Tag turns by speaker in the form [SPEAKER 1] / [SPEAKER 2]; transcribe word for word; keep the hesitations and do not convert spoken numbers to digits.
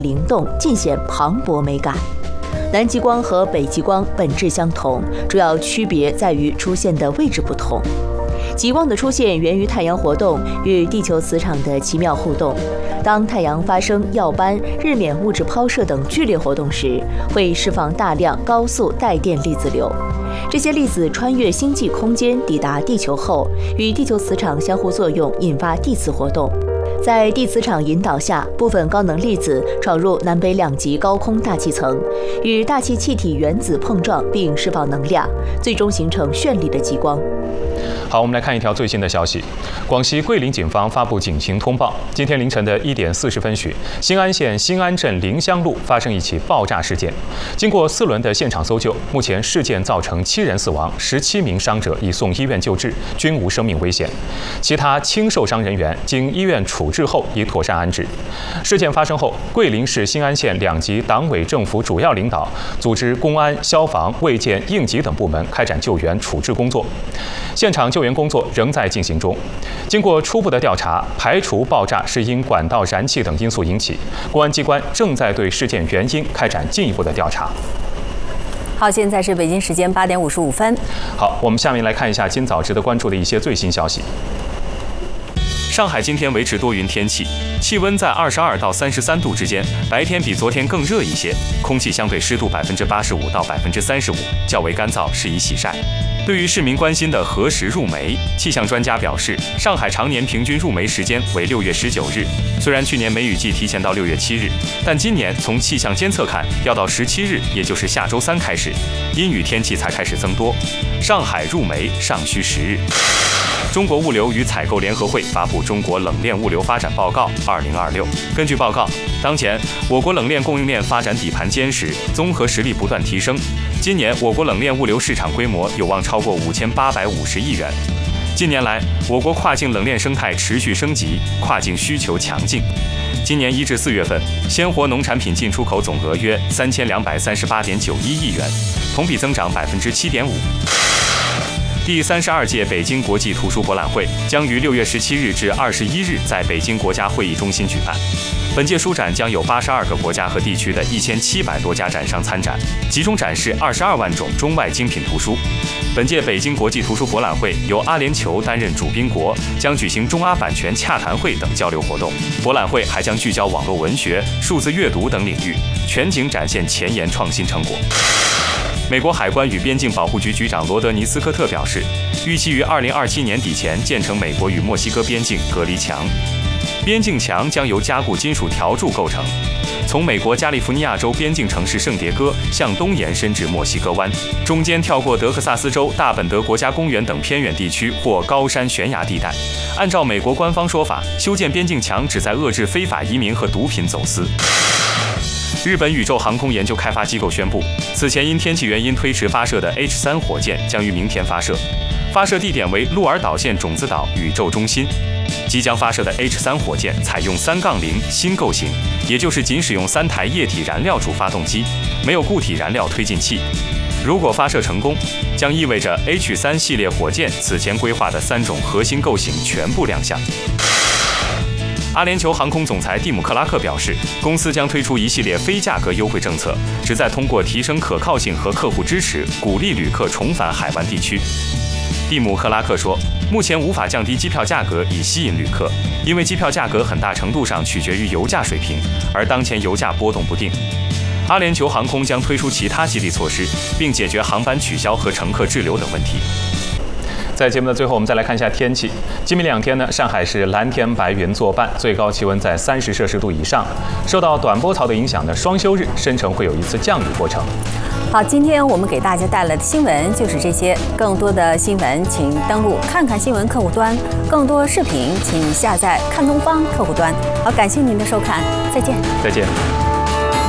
[SPEAKER 1] 灵动，尽显磅礴美感。南极光和北极光本质相同，主要区别在于出现的位置不同。极光的出现源于太阳活动与地球磁场的奇妙互动。当太阳发生耀斑、日冕物质抛射等剧烈活动时，会释放大量高速带电粒子流。这些粒子穿越星际空间抵达地球后，与地球磁场相互作用，引发地磁活动。在地磁场引导下，部分高能粒子闯入南北两极高空大气层，与大气气体原子碰撞并释放能量，最终形成绚丽的极光。
[SPEAKER 2] 好，我们来看一条最新的消息。广西桂林警方发布警情通报，今天凌晨的一点四十分许，兴安县兴安镇临湘路发生一起爆炸事件。经过四轮的现场搜救，目前事件造成七人死亡，十七名伤者已送医院救治，均无生命危险。其他轻受伤人员经医院处置后已妥善安置。事件发生后，桂林市兴安县两级党委政府主要领导组织公安、消防、卫健、应急等部门开展救援处置工作。现场救援工作仍在进行中。经过初步的调查，排除爆炸是因管道燃气等因素引起。公安机关正在对事件原因开展进一步的调查。
[SPEAKER 3] 好，现在是北京时间八点五十五分。
[SPEAKER 2] 好，我们下面来看一下今早值得关注的一些最新消息。上海今天维持多云天气，气温在二十二到三十三度之间，白天比昨天更热一些，空气相对湿度百分之八十五到百分之三十五，较为干燥，适宜洗晒。对于市民关心的何时入梅，气象专家表示，上海常年平均入梅时间为六月十九日。虽然去年梅雨季提前到六月七日，但今年从气象监测看，要到十七日，也就是下周三开始，阴雨天气才开始增多。上海入梅尚需十日。中国物流与采购联合会发布《中国冷链物流发展报告二零二六》。根据报告，当前我国冷链供应链发展底盘坚实，综合实力不断提升。今年我国冷链物流市场规模有望超过五千八百五十亿元。近年来，我国跨境冷链生态持续升级，跨境需求强劲。今年一至四月份，鲜活农产品进出口总额约三千两百三十八点九一亿元，同比增长百分之七点五。第三十二届北京国际图书博览会将于六月十七日至二十一日在北京国家会议中心举办。本届书展将有八十二个国家和地区的一千七百多家展商参展，集中展示二十二万种中外精品图书。本届北京国际图书博览会由阿联酋担任主宾国，将举行中阿版权洽谈会等交流活动。博览会还将聚焦网络文学、数字阅读等领域，全景展现前沿创新成果。美国海关与边境保护局局长罗德尼斯科特表示，预计于二零二七年底前建成美国与墨西哥边境隔离墙。边境墙将由加固金属条柱构成，从美国加利福尼亚州边境城市圣迭戈向东延伸至墨西哥湾，中间跳过德克萨斯州大本德国家公园等偏远地区或高山悬崖地带。按照美国官方说法，修建边境墙旨在遏制非法移民和毒品走私。日本宇宙航空研究开发机构宣布，此前因天气原因推迟发射的 H 三 火箭将于明天发射，发射地点为鹿儿岛县种子岛宇宙中心。即将发射的 H 三 火箭采用三杠零新构型，也就是仅使用三台液体燃料主发动机，没有固体燃料推进器。如果发射成功，将意味着 H 三 系列火箭此前规划的三种核心构型全部亮相。阿联酋航空总裁蒂姆·克拉克表示，公司将推出一系列非价格优惠政策，旨在通过提升可靠性和客户支持，鼓励旅客重返海湾地区。蒂姆·克拉克说，目前无法降低机票价格以吸引旅客，因为机票价格很大程度上取决于油价水平，而当前油价波动不定。阿联酋航空将推出其他激励措施，并解决航班取消和乘客滞留等问题。在节目的最后，我们再来看一下天气。今明两天呢，上海是蓝天白云作伴，最高气温在三十摄氏度以上。受到短波槽的影响呢，双休日深成会有一次降雨过程。
[SPEAKER 3] 好，今天我们给大家带来的新闻就是这些。更多的新闻，请登录看看新闻客户端；更多视频，请下载看东方客户端。好，感谢您的收看，再见。
[SPEAKER 2] 再见。